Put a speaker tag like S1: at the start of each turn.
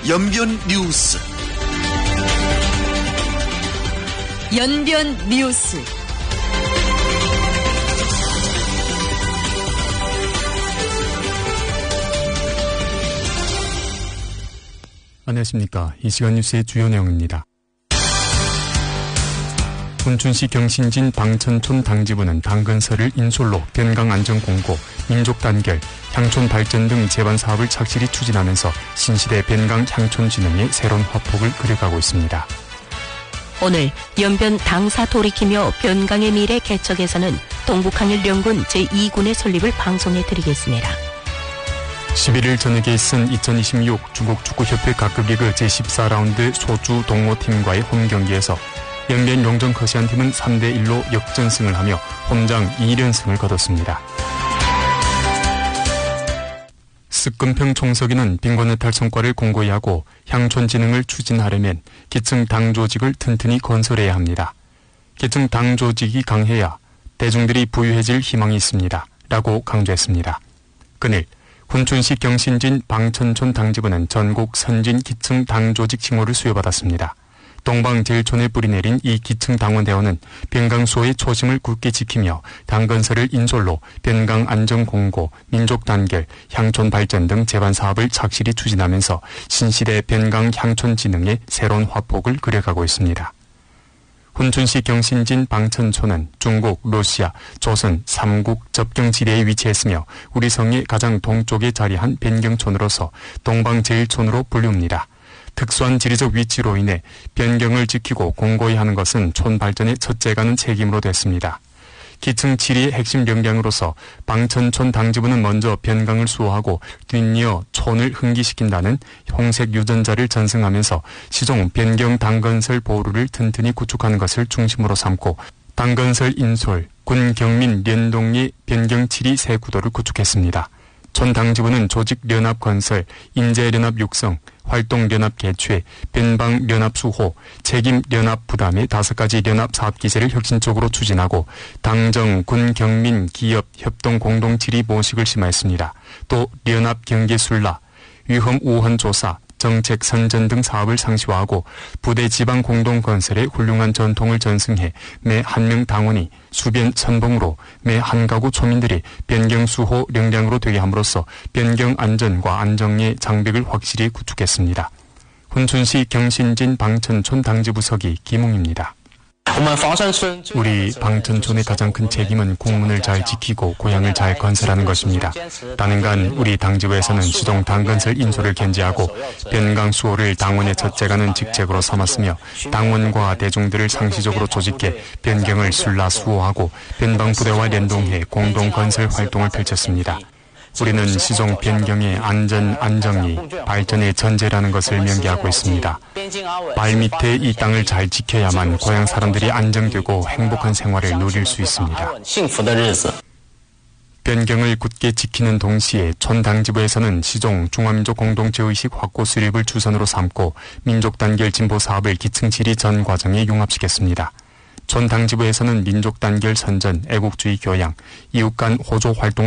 S1: 연변 뉴스.
S2: 연변 뉴스.
S3: 안녕하십니까. 이 시간 뉴스의 주요 내용입니다. 군춘시 경신진 방천촌 당지부는 당근설을 인솔로 변강 안전 공고, 민족 단결, 향촌 발전 등 제반 사업을 착실히 추진하면서 신시대 변강 향촌 진흥의 새로운 화폭을 그려가고 있습니다.
S4: 오늘 연변 당사 돌이키며 변강의 미래 개척에서는 동북항일연군 제2군의 설립을 방송해 드리겠습니다.
S3: 11일 저녁에 있은 2026 중국축구협회 각급리그 제14라운드 소주 동호팀과의 홈경기에서 연변 용정 커시안팀은 3대1로 역전승을 하며 홈장 2연승을 거뒀습니다. 습근평 총서기는 빈곤해탈 성과를 공고히 하고 향촌 진흥을 추진하려면 기층 당 조직을 튼튼히 건설해야 합니다. 기층 당 조직이 강해야 대중들이 부유해질 희망이 있습니다. 라고 강조했습니다. 그늘 군춘시 경신진 방천촌 당지부는 전국 선진 기층 당 조직 칭호를 수여받았습니다. 동방제일촌에 뿌리내린 이 기층 당원대원은 변강 수호의 초심을 굳게 지키며 당건설을 인솔로 변강 안전 공고, 민족 단결, 향촌 발전 등 제반 사업을 착실히 추진하면서 신시대 변강 향촌 진흥의 새로운 화폭을 그려가고 있습니다. 훈춘시 경신진 방천촌은 중국, 러시아, 조선, 삼국 접경지대에 위치했으며 우리 성의 가장 동쪽에 자리한 변경촌으로서 동방제일촌으로 불립니다. 특수한 지리적 위치로 인해 변경을 지키고 공고히 하는 것은 촌 발전의 첫째가는 책임으로 됐습니다. 기층 7위의 핵심 역량으로서 방천촌 당지부는 먼저 변강을 수호하고 뒤이어 촌을 흥기시킨다는 홍색 유전자를 전승하면서 시종 변경 당건설 보루를 튼튼히 구축하는 것을 중심으로 삼고 당건설 인솔, 군 경민 연동리 변경 7위 새 구도를 구축했습니다. 촌 당지부는 조직 연합 건설, 인재 연합 육성, 활동 연합 개최, 변방 연합 수호, 책임 연합 부담의 5가지 연합 사업 기제를 혁신적으로 추진하고 당정, 군, 경민, 기업, 협동 공동 질의 모식을 심화했습니다. 또 연합 경계 순라, 위험 우헌 조사, 정책 선전 등 사업을 상시화하고 부대 지방 공동 건설의 훌륭한 전통을 전승해 매 한 명 당원이 수변 선봉으로 매 한 가구 초민들이 변경 수호 역량으로 되게 함으로써 변경 안전과 안정의 장벽을 확실히 구축했습니다. 훈춘시 경신진 방천촌 당지부서기 김웅입니다. 우리 방천촌의 가장 큰 책임은 국문을 잘 지키고 고향을 잘 건설하는 것입니다. 단연간 우리 당지부에서는 시종 당건설 인솔을 견지하고 변강 수호를 당원의 첫째가는 직책으로 삼았으며 당원과 대중들을 상시적으로 조직해 변경을 순라 수호하고 변방 부대와聯동해 공동 건설 활동을 펼쳤습니다. 우리는 시종 변경의 안전, 안정이 발전의 전제라는 것을 명기하고 있습니다. 발밑에 이 땅을 잘 지켜야만 고향 사람들이 안정되고 행복한 생활을 누릴 수 있습니다. 변경을 굳게 지키는 동시에 촌 당지부에서는 시종 중화민족 공동체의식 확고 수립을 주선으로 삼고 민족 단결 진보 사업을 기층 질의 전 과정에 융합시켰습니다. 촌 당지부에서는 민족 단결 선전, 애국주의 교양, 이웃 간 호조 활동